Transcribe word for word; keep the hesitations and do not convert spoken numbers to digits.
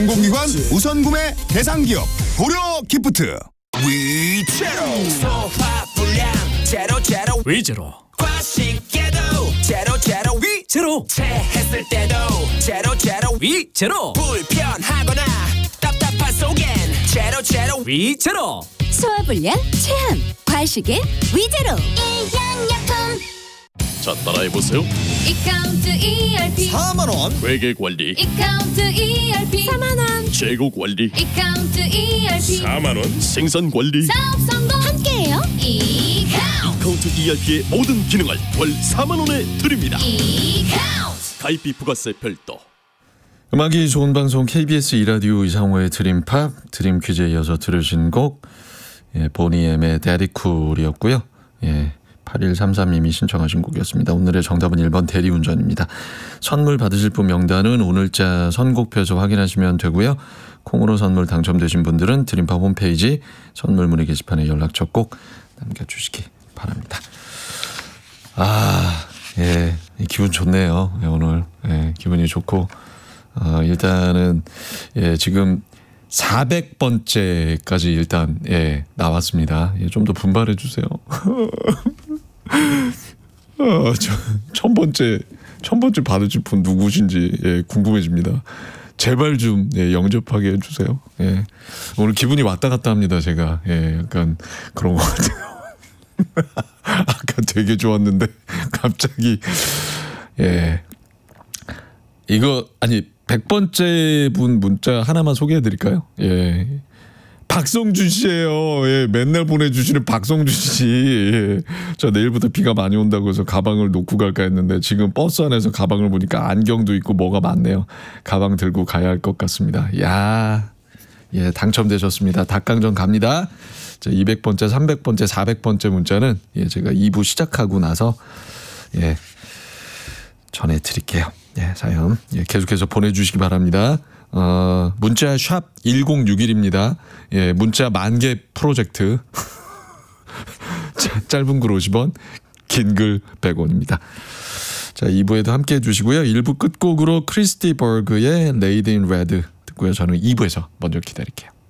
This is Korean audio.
공공기관 우선구매 대상기업 고려 기프트. 위제로 소화불량 제로 제로 위제로 과식에도 제로 제로 위제로 체했을 때도 제로 제로 위제로 불편하거나 답답한 속엔 제로 제로 위제로 소화불량, 체함, 과식엔 위제로. 일양약품 자, 따라해보세요. 이카운트 이알피 사만 원. 회계관리, 이카운트 이알피 사만 원 재고관리, 이카운트 이알피 사만 원. 생산관리, 사업 성공 함께해요. 이카운트 카운트 이알피의 모든 기능을 월 사만 원에 드립니다. 이카운트 가입비 부가세 별도. 음악이 좋은 방송 케이비에스 이라디오 이상호의 드림팝, 드림 퀴즈에 이어서 들으신 곡 예, 보니엠의 데디쿨이었고요. 예, 팔일삼삼님이 신청하신 곡이었습니다. 오늘의 정답은 일 번 대리운전입니다. 선물 받으실 분 명단은 오늘자 선곡표에서 확인하시면 되고요. 콩으로 선물 당첨되신 분들은 드림팝 홈페이지 선물 문의 게시판에 연락처 꼭 남겨주시기 바랍니다. 아, 예, 기분 좋네요. 예, 오늘 예, 기분이 좋고 어, 일단은 예, 지금 사백 번째까지 일단 예, 나왔습니다. 예, 좀 더 분발해 주세요. 어, 저, 천 번째 천 번째 받으실 분 누구신지 예, 궁금해집니다. 제발 좀 예, 영접하게 해주세요. 예, 오늘 기분이 왔다 갔다 합니다. 제가 예, 약간 그런 것 같아요. 아까 되게 좋았는데 갑자기 예, 이거 아니 백 번째 분 문자 하나만 소개해 드릴까요? 예. 박성준 씨예요. 예, 맨날 보내주시는 박성준 씨. 예. 저 내일부터 비가 많이 온다고 해서 가방을 놓고 갈까 했는데 지금 버스 안에서 가방을 보니까 안경도 있고 뭐가 많네요. 가방 들고 가야 할 것 같습니다. 야, 예, 당첨되셨습니다. 닭강정 갑니다. 자, 이백 번째, 삼백 번째, 사백 번째 문자는 예, 제가 이 부 시작하고 나서 예, 전해드릴게요. 예, 사연 예, 계속해서 보내주시기 바랍니다. 어, 문자 샵 일공육일입니다. 예, 문자 만 개 프로젝트. 짧은 글 오십 원, 긴 글 백 원입니다. 자, 이 부에도 함께 해주시고요. 일 부 끝곡으로 크리스티 버그의 Lady in Red 듣고요. 저는 이 부에서 먼저 기다릴게요.